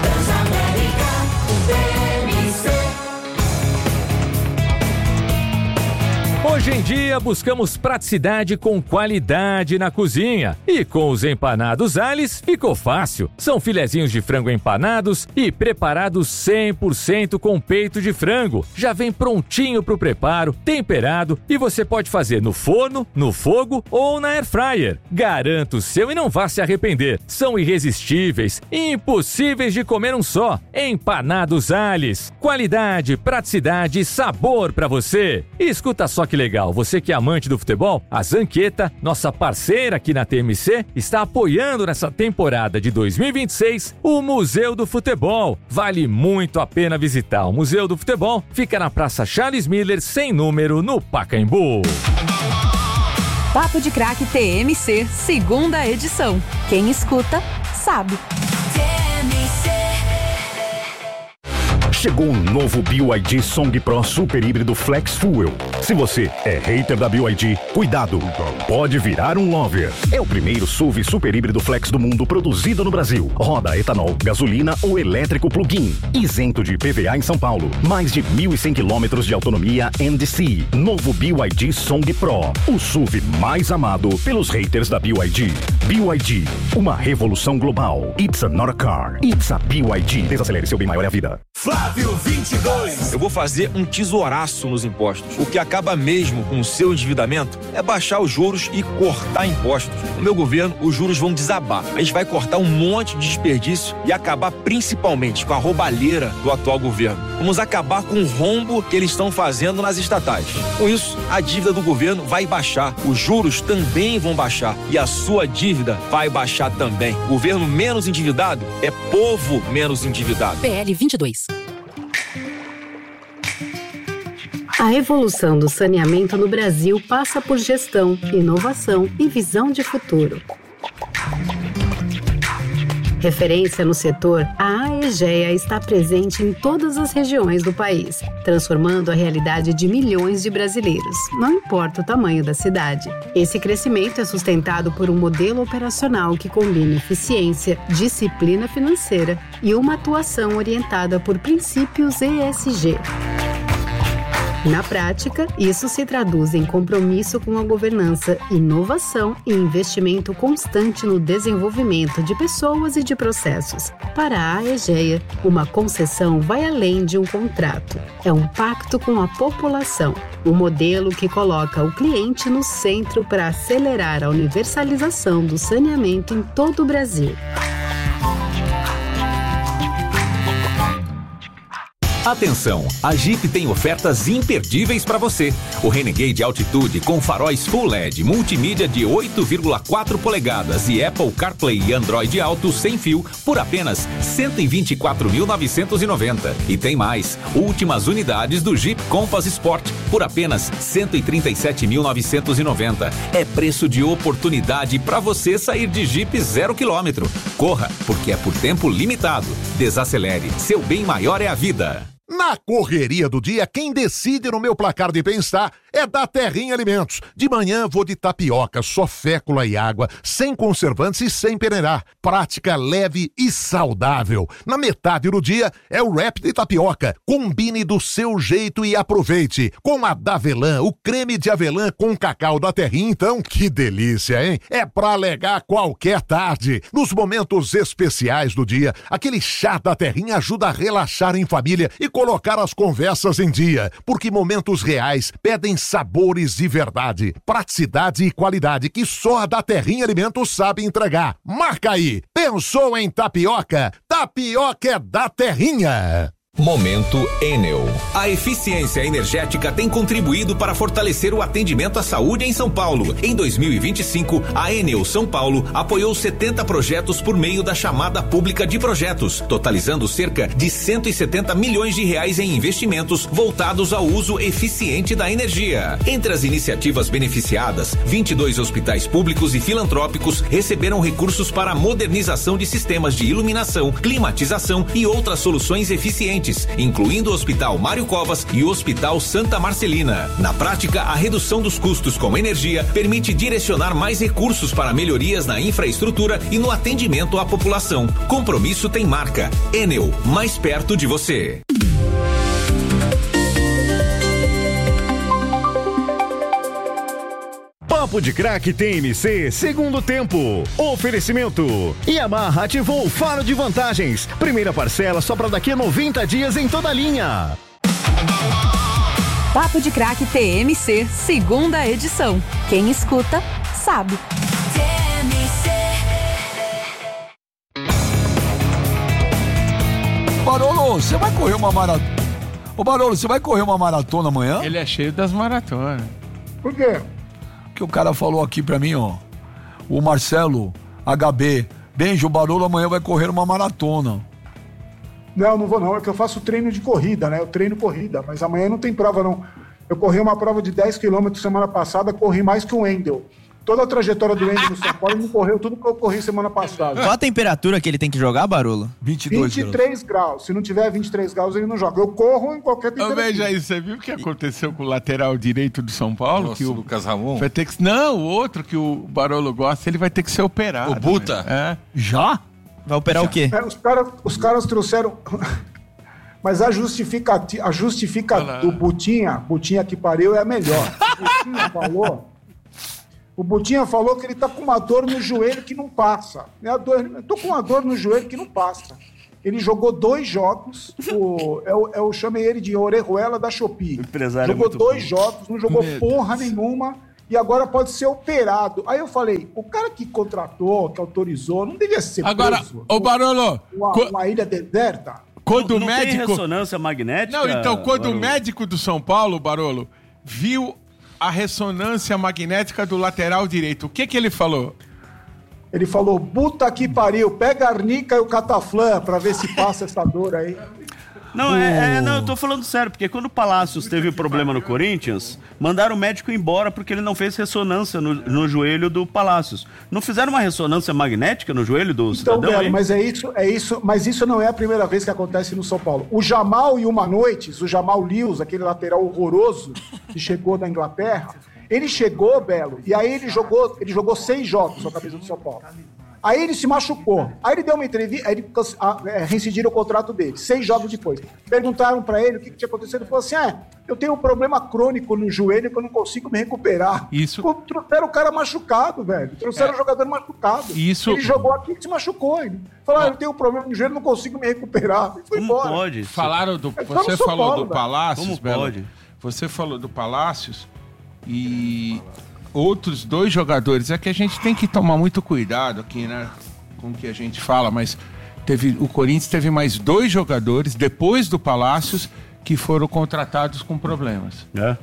Hoje em dia, buscamos praticidade com qualidade na cozinha. E com os empanados Allis, ficou fácil. São filezinhos de frango empanados e preparados 100% com peito de frango. Já vem prontinho pro preparo, temperado, e você pode fazer no forno, no fogo ou na air fryer. Garanta o seu e não vá se arrepender. São irresistíveis e impossíveis de comer um só. Empanados Allis. Qualidade, praticidade e sabor pra você. E escuta só que legal, você que é amante do futebol, a Zanqueta, nossa parceira aqui na TMC, está apoiando nessa temporada de 2026 o Museu do Futebol. Vale muito a pena visitar. O Museu do Futebol fica na Praça Charles Miller, sem número, no Pacaembu. Papo de Craque TMC, segunda edição. Quem escuta, sabe. Chegou um novo BYD Song Pro Super Híbrido Flex Fuel. Se você é hater da BYD, cuidado, pode virar um lover. É o primeiro SUV Super Híbrido Flex do mundo produzido no Brasil. Roda etanol, gasolina ou elétrico plug-in. Isento de IPVA em São Paulo. Mais de 1.100 quilômetros de autonomia NDC. Novo BYD Song Pro. O SUV mais amado pelos haters da BYD. BYD, uma revolução global. It's not a car, it's a BYD. Desacelere, seu bem maior é a vida. Flávio 22. Eu vou fazer um tesouraço nos impostos. O que acaba mesmo com o seu endividamento é baixar os juros e cortar impostos. No meu governo, os juros vão desabar. A gente vai cortar um monte de desperdício e acabar principalmente com a roubalheira do atual governo. Vamos acabar com o rombo que eles estão fazendo nas estatais. Com isso, a dívida do governo vai baixar, os juros também vão baixar e a sua dívida vai baixar também. Governo menos endividado é povo menos endividado. PL 22. A evolução do saneamento no Brasil passa por gestão, inovação e visão de futuro. Referência no setor, a AEGEA está presente em todas as regiões do país, transformando a realidade de milhões de brasileiros, não importa o tamanho da cidade. Esse crescimento é sustentado por um modelo operacional que combina eficiência, disciplina financeira e uma atuação orientada por princípios ESG. Na prática, isso se traduz em compromisso com a governança, inovação e investimento constante no desenvolvimento de pessoas e de processos. Para a AEGEA, uma concessão vai além de um contrato. É um pacto com a população, um modelo que coloca o cliente no centro para acelerar a universalização do saneamento em todo o Brasil. Atenção, a Jeep tem ofertas imperdíveis para você. O Renegade Altitude com faróis Full LED, multimídia de 8,4 polegadas e Apple CarPlay e Android Auto sem fio por apenas R$ 124.990. E tem mais, últimas unidades do Jeep Compass Sport por apenas R$ 137.990. É preço de oportunidade para você sair de Jeep 0 km. Corra, porque é por tempo limitado. Desacelere, seu bem maior é a vida. Na correria do dia, quem decide no meu placar de bem-estar é da Terrinha Alimentos. De manhã vou de tapioca, só fécula e água, sem conservantes e sem peneirar. Prática, leve e saudável. Na metade do dia é o wrap de tapioca. Combine do seu jeito e aproveite. Com a Davelã, o creme de avelã com cacau da Terrinha, então, que delícia, hein? É pra alegar qualquer tarde. Nos momentos especiais do dia, aquele chá da Terrinha ajuda a relaxar em família e colocar as conversas em dia, porque momentos reais pedem sabores de verdade, praticidade e qualidade que só a da Terrinha Alimentos sabe entregar. Marca aí! Pensou em tapioca? Tapioca é da Terrinha! Momento Enel. A eficiência energética tem contribuído para fortalecer o atendimento à saúde em São Paulo. Em 2025, a Enel São Paulo apoiou 70 projetos por meio da chamada pública de projetos, totalizando cerca de R$170 milhões em investimentos voltados ao uso eficiente da energia. Entre as iniciativas beneficiadas, 22 hospitais públicos e filantrópicos receberam recursos para a modernização de sistemas de iluminação, climatização e outras soluções eficientes, incluindo o Hospital Mário Covas e o Hospital Santa Marcelina. Na prática, a redução dos custos com energia permite direcionar mais recursos para melhorias na infraestrutura e no atendimento à população. Compromisso tem marca. Enel, mais perto de você. Papo de Craque TMC, segundo tempo. Oferecimento. Yamaha ativou o faro de vantagens. Primeira parcela só para daqui a 90 dias em toda a linha. Papo de Craque TMC, segunda edição. Quem escuta, sabe. Barolo, você vai correr uma maratona? Ô Barolo, você vai correr uma maratona amanhã? Ele é cheio das maratonas. Por quê? Que o cara falou aqui pra mim, ó. O Marcelo HB. Benjo, o Barolo amanhã vai correr uma maratona. Não vou não. É que eu faço treino de corrida, né? Eu treino corrida, mas amanhã não tem prova, não. Eu corri uma prova de 10 km semana passada, corri mais que o Wendel. toda a trajetória do Ender no São Paulo, ele não correu tudo que eu corri semana passada. Qual a temperatura que ele tem que jogar, Barolo? 23 graus. Se não tiver 23 graus, ele não joga. Eu corro em qualquer temperatura. Veja aí, você viu o que aconteceu com o lateral direito do São Paulo? Nossa, que o Lucas Ramon. Vai ter que... Não, o outro que o Barolo gosta, ele vai ter que ser operado. O Buta? É. Já? Vai operar o quê? Os caras trouxeram... Mas a justificativa do Butinha que pariu, é a melhor. O Butinha falou que ele tá com uma dor no joelho que não passa. Eu tô com uma dor no joelho que não passa. Ele jogou 2 jogos, eu chamei ele de Orejuela da Shopee. Jogou 2 jogos, não jogou porra nenhuma, e agora pode ser operado. Aí eu falei, o cara que contratou, que autorizou, não devia ser agora, preso. Ô Barolo... Uma ilha deserta? Quando o não médico... tem ressonância magnética? Não, então, quando Barolo? o médico do São Paulo, Barolo, viu a ressonância magnética do lateral direito, o que ele falou? Ele falou, puta que pariu, pega a arnica e o cataflã pra ver se passa essa dor aí. Não, não, eu tô falando sério, porque quando o Palácios teve problema no Corinthians, mandaram o médico embora porque ele não fez ressonância no joelho do Palácios. Não fizeram uma ressonância magnética no joelho do cidadão? Então, Belo, aí? mas isso não é a primeira vez que acontece no São Paulo. O Jamal e uma Noites, o Jamal Lewis, aquele lateral horroroso que chegou da Inglaterra, ele chegou, Belo, e aí ele jogou 6 jogos com a camisa do São Paulo. Aí ele se machucou. Aí ele deu uma entrevista, aí ele reincidiram o contrato dele, 6 jogos depois. Perguntaram pra ele o que tinha acontecido. Ele falou assim, eu tenho um problema crônico no joelho que eu não consigo me recuperar. Isso. Trouxeram o cara machucado, velho. Trouxeram o jogador machucado. Isso. Ele jogou aqui e se machucou. Ele falou, eu tenho um problema no joelho, não consigo me recuperar. E foi Como embora. pode? Você falou do Palácios, Como Belo. pode? Você falou do Palácios e... outros 2 jogadores, é que a gente tem que tomar muito cuidado aqui, né, com o que a gente fala, mas o Corinthians teve mais 2 jogadores, depois do Palácios, que foram contratados com problemas.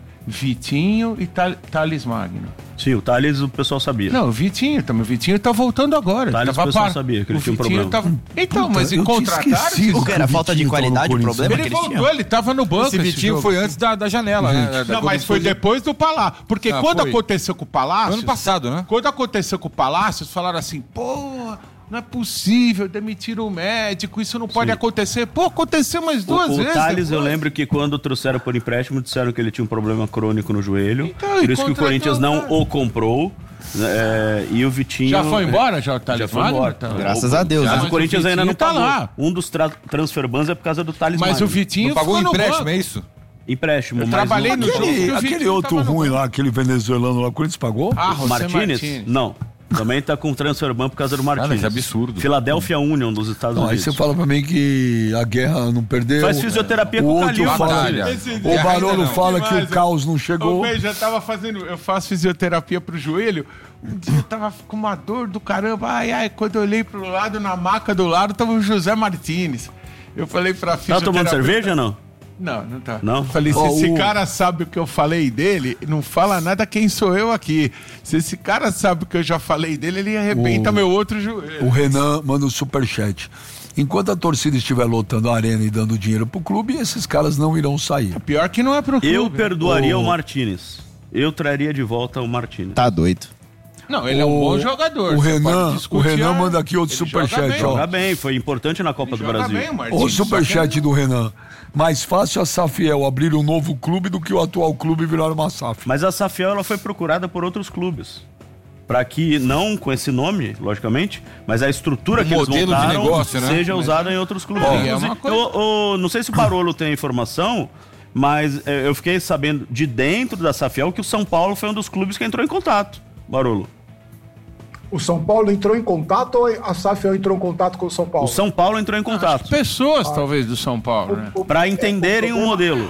Vitinho e Thales Magno. Sim, o Thales o pessoal sabia. Não, o Vitinho também. O Vitinho tá voltando agora. O Thales o pessoal sabia que ele tinha um problema. Então, mas em contrataram... O que era falta de qualidade, o problema ele que eles tinham? voltou, ele tava no banco. Esse Vitinho foi antes da janela, né? Não, mas foi depois do Palácio. Porque quando aconteceu com o Palácio... Ano passado, né? Quando aconteceu com o Palácio, falaram assim, não é possível, demitiram o médico, isso não pode acontecer. Aconteceu mais 2 vezes. O Thales, eu lembro que quando trouxeram por empréstimo, disseram que ele tinha um problema crônico no joelho. Então, por isso que o Corinthians não o comprou. E o Vitinho... Já foi embora, já o Thales? Já foi embora. Então, graças a Deus. Mas o Corinthians ainda não tá pagou. lá. Um dos transfer bans é por causa do Thales Mas Magno. o Vitinho não pagou ficou empréstimo, banco. é isso? Empréstimo. Eu trabalhei no jogo. Aquele outro ruim lá, aquele venezuelano lá, o Corinthians pagou? O Martínez? Não. Também tá com transfer ban por causa do Martínez. Isso é absurdo. Philadelphia Union dos Estados Unidos. Aí você fala pra mim que a guerra não perdeu. Faz fisioterapia com o Calil. O Barolo fala que o caos não chegou. Eu faço fisioterapia pro joelho. Um dia eu tava com uma dor do caramba. Quando eu olhei pro lado, na maca do lado, tava o José Martínez. Eu falei pra fisioterapeuta... Tá tomando cerveja ou não? Não tá. Não? Falei, se esse cara sabe o que eu falei dele, não fala nada quem sou eu aqui. Se esse cara sabe o que eu já falei dele, ele arrebenta meu outro joelho. O Renan manda um superchat. Enquanto a torcida estiver lotando a arena e dando dinheiro pro clube, esses caras não irão sair. Pior que não é pro clube. Eu perdoaria o Martínez. Eu traria de volta o Martínez. Tá doido. Não, ele é um bom jogador. O Renan manda aqui outro superchat. Joga bem, foi importante na Copa do Brasil. O superchat do Renan. Mais fácil a Safiel abrir um novo clube do que o atual clube virar uma SAF. Mas a Safiel ela foi procurada por outros clubes. Para que, não com esse nome, logicamente, mas a estrutura que eles montaram de negócio, né? seja usada em outros clubes. Não sei se o Barolo tem informação, mas eu fiquei sabendo de dentro da Safiel que o São Paulo foi um dos clubes que entrou em contato. Barolo. O São Paulo entrou em contato ou a Safiel entrou em contato com o São Paulo? O São Paulo entrou em contato. Pessoas, talvez, do São Paulo, né? Para entenderem o modelo.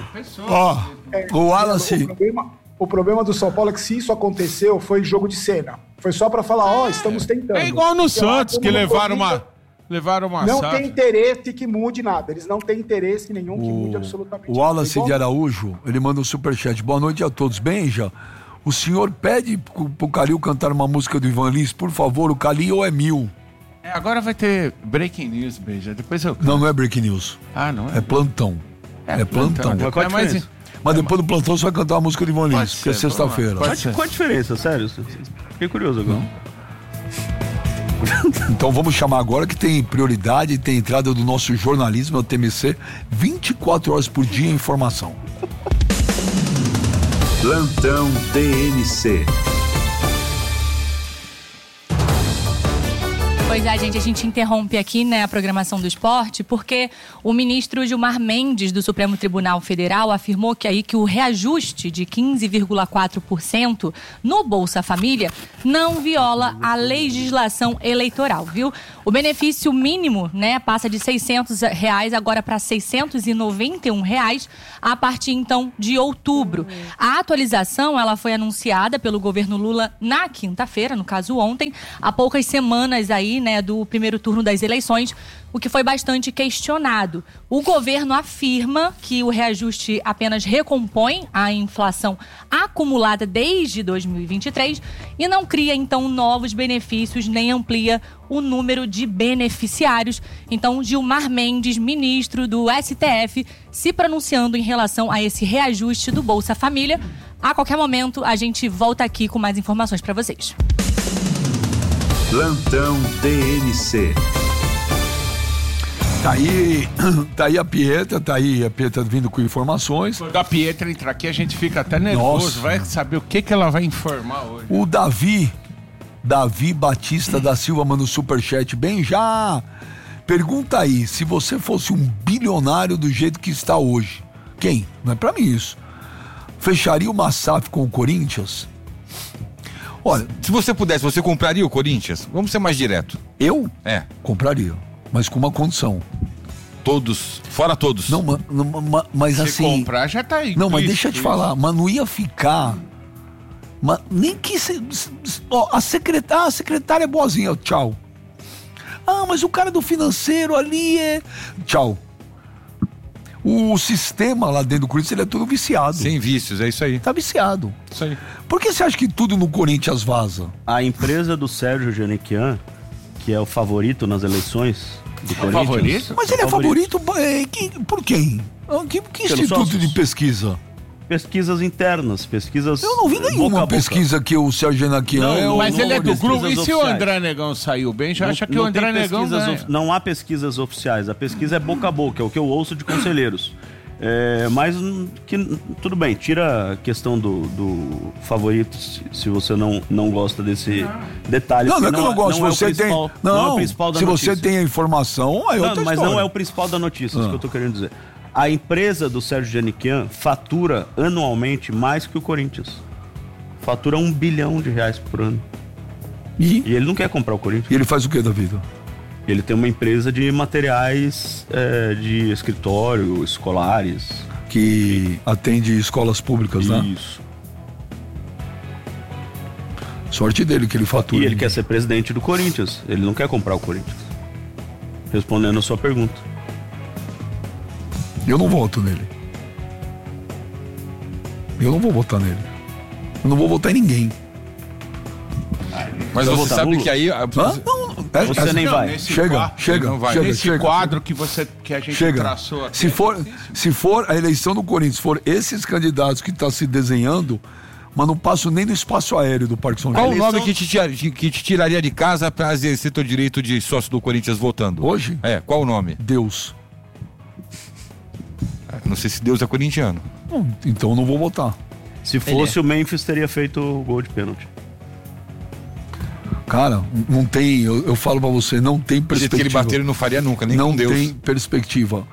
O Wallace... O problema do São Paulo é que se isso aconteceu, foi jogo de cena. Foi só para falar, estamos tentando. É igual no Santos, que levaram uma Não tem interesse que mude nada. Eles não têm interesse nenhum que mude absolutamente nada. O Wallace de Araújo, ele manda um superchat. Boa noite a todos. Benja, o senhor pede pro Calil cantar uma música do Ivan Lins, por favor, o Calil é 1000. Agora vai ter Breaking News, Beija. Depois eu... Não é Breaking News. Não é? É plantão. É plantão. Mas qual a diferença? Mas depois do plantão você vai cantar uma música de Ivan Lins, porque é sexta-feira. Qual a diferença, sério? Fiquei curioso agora. Então vamos chamar agora que tem prioridade, tem entrada do nosso jornalismo, é o TMC, 24 horas por dia informação. Plantão TMC. Pois é, gente, a gente interrompe aqui, né, a programação do esporte, porque o ministro Gilmar Mendes, do Supremo Tribunal Federal, afirmou que o reajuste de 15,4% no Bolsa Família não viola a legislação eleitoral, viu? O benefício mínimo, né, passa de R$600 agora para R$691 a partir, então, de outubro. A atualização, ela foi anunciada pelo governo Lula na quinta-feira, no caso ontem, há poucas semanas aí, né, do primeiro turno das eleições, o que foi bastante questionado. O governo afirma que o reajuste apenas recompõe a inflação acumulada desde 2023 e não cria, então, novos benefícios nem amplia o número de beneficiários. Então, Gilmar Mendes, ministro do STF, se pronunciando em relação a esse reajuste do Bolsa Família. A qualquer momento, a gente volta aqui com mais informações para vocês. Plantão TMC. Tá aí a Pietra vindo com informações. Quando a Pietra entrar aqui, a gente fica até nervoso. Nossa. Vai saber o que ela vai informar hoje. O Davi Batista da Silva manda um superchat. Bem já. Pergunta aí, se você fosse um bilionário do jeito que está hoje, quem? Não é pra mim isso. Fecharia uma SAF com o Corinthians? Olha, se você pudesse, você compraria o Corinthians? Vamos ser mais direto. Eu? É. Compraria, mas com uma condição. Todos, fora todos. Não, mas se assim... comprar já tá aí. Não, mas deixa eu te falar, mas não ia ficar... Mas nem que... a secretária é boazinha, tchau. Mas o cara do financeiro ali é... Tchau. O sistema lá dentro do Corinthians, ele é todo viciado. Sem vícios, é isso aí. Tá viciado. Isso aí. Por que você acha que tudo no Corinthians vaza? A empresa do Sérgio Janequian, que é o favorito nas eleições do Corinthians... Favorito? Mas ele é favorito por quem? Que instituto de pesquisa? Pesquisas internas, pesquisas... Eu não vi nenhuma pesquisa que o Sérgio Janequian é o... Mas ele é do grupo, e se o André Negão saiu bem, já acha que o André Negão não há pesquisas oficiais, a pesquisa é boca a boca, é o que eu ouço de conselheiros. Mas que tudo bem, tira a questão do favorito, se você não gosta desse detalhe. Não é que eu não gosto, você tem... Não é o principal da se notícia. Você tem a informação, aí outra mas história. não é o principal da notícia, isso que eu tô querendo dizer. A empresa do Sérgio Janequian fatura anualmente mais que o Corinthians. Fatura R$1 bilhão por ano. E ele não quer comprar o Corinthians. E ele faz o que da vida? Ele tem uma empresa de materiais de escritório, escolares. Que atende escolas públicas, né? Isso. Sorte dele que ele fatura. E ele quer ser presidente do Corinthians. Ele não quer comprar o Corinthians. Respondendo a sua pergunta. Eu não voto nele. Eu não vou votar nele. Eu não vou votar em ninguém. Mas você sabe que aí... Você nem vai. Chega. Nesse quadro que a gente traçou aqui. Se for a eleição do Corinthians, for esses candidatos que estão se desenhando, mas não passo nem no espaço aéreo do Parque São Jorge. Qual o nome que te tiraria de casa para exercer teu direito de sócio do Corinthians votando? Hoje? Qual o nome? Deus. Não sei se Deus é corintiano. Então não vou votar. Se fosse, o Memphis teria feito o gol de pênalti. Cara, não tem, eu falo pra você, não tem perspectiva. Que ele bater, ele não faria nunca, nem com Deus. Não tem perspectiva.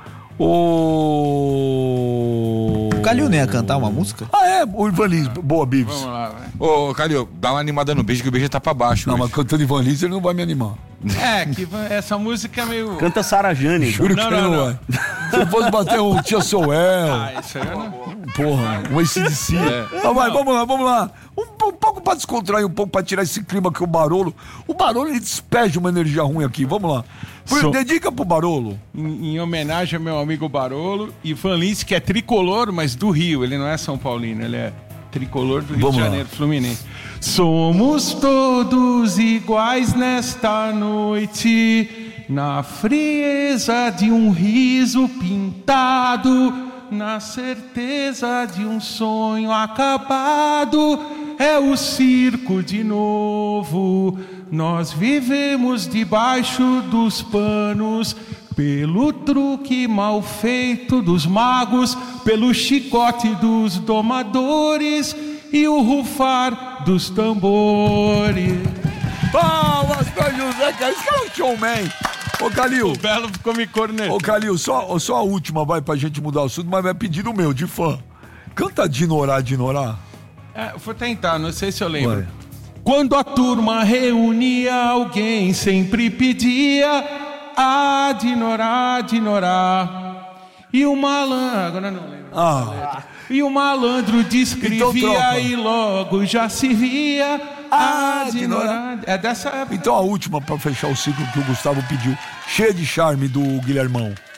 O Calil nem ia cantar uma música? O Ivan Lins. Boa, Bibs. Vamos lá, velho. Ô, Calil, dá uma animada no beijo, que o beijo tá pra baixo. Não, mas cantando Ivan Lins, ele não vai me animar. Que essa música é meio... Canta Sarah Jane. Juro que ele não vai. Se fosse bater um Tia Soel. Isso aí não... Porra, um ACDC. Vamos lá. Um pouco pra descontrair, um pouco pra tirar esse clima que o Barolo ele despeja uma energia ruim aqui. Vamos lá. Dedica pro Barolo. Em homenagem ao meu amigo Barolo, Ivan Lins, que é tricolor, mas do Rio. Ele não é São Paulino, ele é tricolor do Rio de Janeiro, Fluminense. Somos todos iguais nesta noite, na frieza de um riso pintado, na certeza de um sonho acabado. É o circo de novo. Nós vivemos debaixo dos panos, pelo truque mal feito dos magos, pelo chicote dos domadores e o rufar dos tambores. Palmas pra José Calil, esse cara é um showman. Ô, Calil. O Belo ficou me cornetando. Ô, Calil, só a última, vai, pra gente mudar o assunto, mas vai pedir o meu, de fã. Canta Dinorá, Dinorá. Vou tentar, não sei se eu lembro. Vai. Quando a turma reunia, alguém sempre pedia Dinorá, Dinorá. E o malandro... Agora não lembro. E o malandro descrevia então, e logo já se via Dinorá. É dessa época. Então a última, pra fechar o ciclo que o Gustavo pediu. Cheia de charme, do Guilhermão.